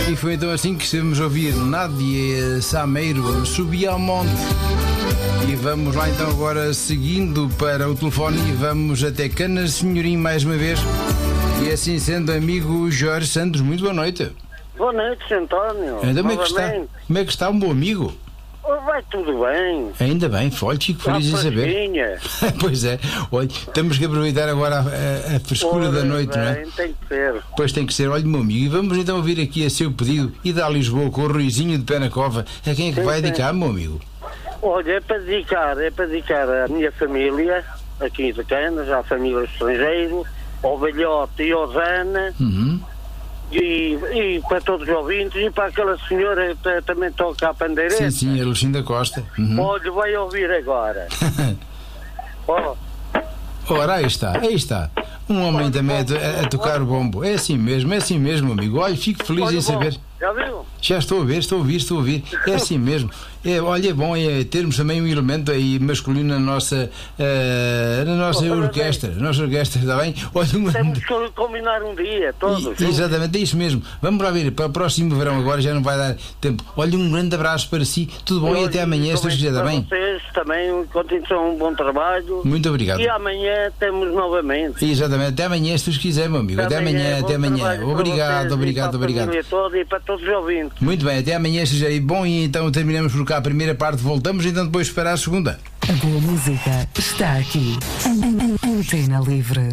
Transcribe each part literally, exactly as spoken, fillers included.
E foi então assim que estivemos a ouvir Nádia Sameiro, Subi ao Monte. E vamos lá então agora seguindo para o telefone e vamos até Canas Senhorim mais uma vez. E assim sendo, amigo Jorge Santos, muito boa noite. Boa noite, António. Ainda como é que está? Como é que está um bom amigo? Vai tudo bem. Ainda bem, olha, fico feliz em saber. Pois é, olha, temos que aproveitar agora a, a, a frescura Ora, da noite, bem, não é? Tem que ser. Pois tem que ser, olha, meu amigo, e vamos então ouvir aqui a seu pedido e da Lisboa com o Ruizinho de Pé na Cova. A quem é que Sim, vai sim. dedicar, meu amigo? Olha, é para dedicar, é para dedicar à minha família, aqui de Canas, à família estrangeiro, ao velhote e ao Zana, Uhum. e, e para todos os ouvintes, e para aquela senhora que também toca a pandeireta. Sim, sim, a Lucinda Costa. Uhum. Olha, vai ouvir agora. Oh, Ora, aí está, aí está. Um homem também a, to- a- a tocar o bombo. É assim mesmo, é assim mesmo, amigo. Olha, fico feliz olha, em saber. bom, já viu? Já estou a ver, estou a ouvir, estou a ouvir. É assim mesmo. É, olha, é bom é termos também um elemento aí masculino na nossa, eh, na nossa Oh, orquestra. Na nossa orquestra, está bem? Olha, um... Temos que combinar um dia, todos. E- exatamente, é isso mesmo. Vamos lá ver, para o próximo verão agora já não vai dar tempo. Olha, um grande abraço para si. Tudo bom e até amanhã, se Deus quiser, está para bem? vocês também, continuação um bom trabalho. Muito obrigado. E amanhã temos novamente. Exatamente, até amanhã, se Deus quiser, meu amigo. Até amanhã, bom até amanhã. trabalho para Obrigado, vocês obrigado, e para a obrigado. família toda e para todos os ouvintes. Muito bem, até amanhã, seja aí bom. E então terminamos por cá a primeira parte. Voltamos então depois para a segunda. A boa música está aqui. Antena Livre.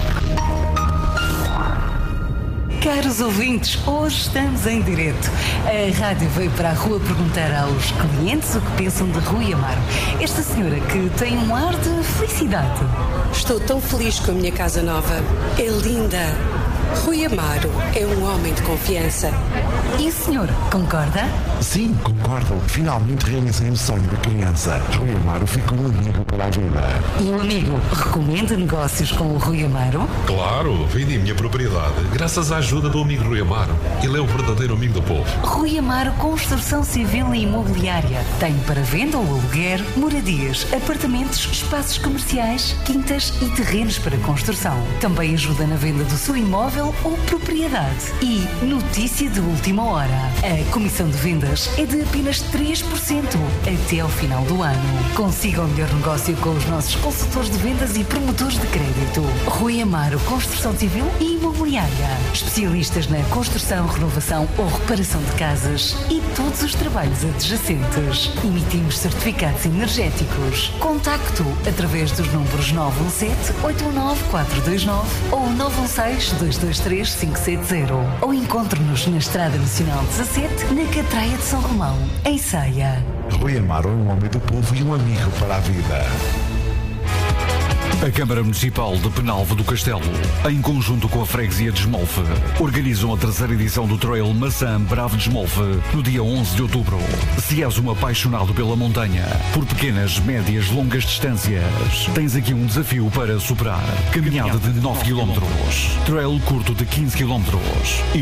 Caros ouvintes, hoje estamos em direto. A rádio veio para a rua perguntar aos clientes o que pensam de Rui Amaro. Esta senhora que tem um ar de felicidade. Estou tão feliz com a minha casa nova. É linda. Rui Amaro é um homem de confiança. E o senhor, concorda? Sim, concordo. Finalmente realizei o sonho da criança. Rui Amaro ficou um amigo para a vida. E o amigo recomenda negócios com o Rui Amaro? Claro, vendi a minha propriedade graças à ajuda do amigo Rui Amaro. Ele é o verdadeiro amigo do povo. Rui Amaro Construção Civil e Imobiliária. Tem para venda ou aluguer moradias, apartamentos, espaços comerciais, quintas e terrenos para construção. Também ajuda na venda do seu imóvel ou propriedade. E notícia de última hora. A comissão de vendas é de apenas três por cento até ao final do ano. Consiga o melhor negócio com os nossos consultores de vendas e promotores de crédito. Rui Amaro Construção Civil e Imobiliária. Especialistas na construção, renovação ou reparação de casas e todos os trabalhos adjacentes. Emitimos certificados energéticos. Contacto através dos números nove um sete, oito um nove, quatro dois nove ou nove um seis, dois dois três, cinco sete zero. Ou encontre-nos na Estrada Nacional dezassete, na Catraia de São Romão, em Ceia. Rui Amaro é um homem do povo e um amigo para a vida. A Câmara Municipal de Penalva do Castelo, em conjunto com a Freguesia de Esmolfe, organizam a terceira edição do Trail Maçã Bravo de Esmolfe, no dia onze de outubro. Se és um apaixonado pela montanha, por pequenas, médias, longas distâncias, tens aqui um desafio para superar. Caminhada de nove quilómetros, trail curto de quinze quilómetros e